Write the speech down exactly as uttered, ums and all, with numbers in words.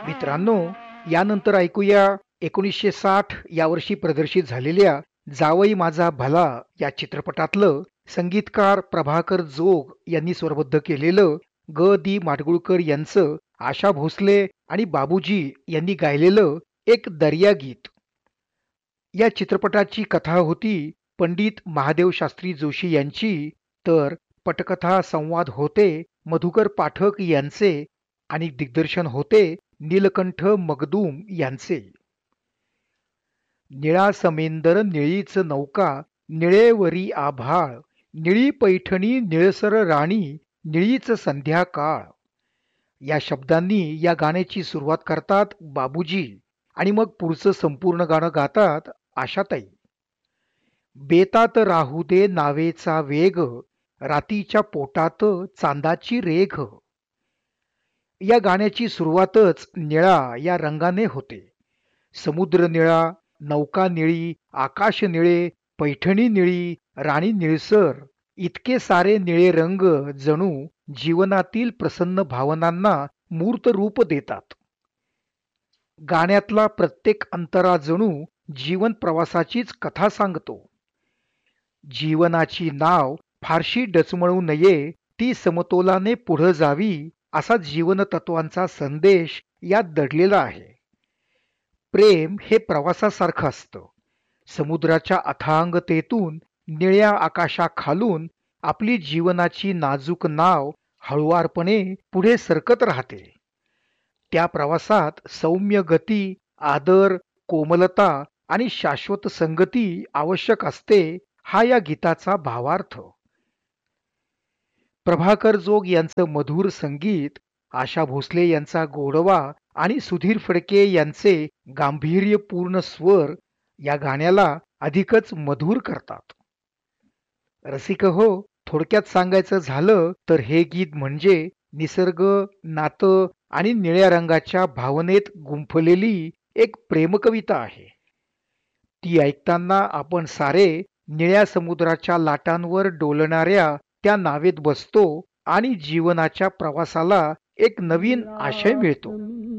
मित्रांनो, यानंतर ऐकूया एकोणीसशे साठ या वर्षी प्रदर्शित झालेल्या जावई माझा भला या चित्रपटातलं संगीतकार प्रभाकर जोग यांनी स्वरबद्ध केलेलं ग दी माडगुळकर यांचं आशा भोसले आणि बाबूजी यांनी गायलेलं एक दर्या गीत. या चित्रपटाची कथा होती पंडित महादेव शास्त्री जोशी यांची, तर पटकथा संवाद होते मधुकर पाठक यांचे आणि दिग्दर्शन होते नीलकंठ मगदूम यांचे. निळा समेंदर निळीच नौका निळेवरी आभाळ निळी पैठणी निळसर राणी निळीच संध्याकाळ या शब्दांनी या गाण्याची सुरुवात करतात बाबूजी आणि मग पुढचं संपूर्ण गाणं गातात आशाताई. बेतात राहू दे नावेचा वेग रातीच्या पोटात चांदाची रेघ. या गाण्याची सुरुवातच निळा या रंगाने होते. समुद्र निळा, नौका निळी, आकाश निळे, पैठणी निळी, राणी निळसर, इतके सारे निळे रंग जणू जीवनातील प्रसन्न भावनांना मूर्त रूप देतात. गाण्यातला प्रत्येक अंतरा जणू जीवन प्रवासाचीच कथा सांगतो. जीवनाची नाव फारशी डचमळू नये, ती समतोलाने पुढे जावी असा जीवनतत्वांचा संदेश यात दडलेला आहे. प्रेम हे प्रवासासारखं असतं. समुद्राच्या अथांगतेतून निळ्या आकाशाखालून आपली जीवनाची नाजूक नाव हळुवारपणे पुढे सरकत राहते. त्या प्रवासात सौम्य गती, आदर, कोमलता आणि शाश्वत संगती आवश्यक असते, हा या गीताचा भावार्थ. प्रभाकर जोग यांचं मधुर संगीत, आशा भोसले यांचा गोडवा आणि सुधीर फडके यांचे गांभीर्यपूर्ण स्वर या गाण्याला अधिकच मधुर करतात. रसिक हो, थोडक्यात सांगायचं झालं तर हे गीत म्हणजे निसर्ग, नातं आणि निळ्या रंगाच्या भावनेत गुंफलेली एक प्रेमकविता आहे. ती ऐकताना आपण सारे निळ्या समुद्राच्या लाटांवर डोलणाऱ्या त्या नावेत बसतो आणि जीवनाच्या प्रवासाला एक नवीन आशय मिळतो.